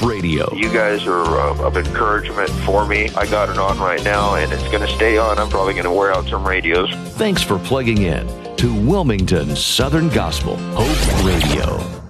Radio. You guys are of encouragement for me. I got it on right now, and it's going to stay on. I'm probably going to wear out some radios. Thanks for plugging in to Wilmington Southern Gospel Hope Radio.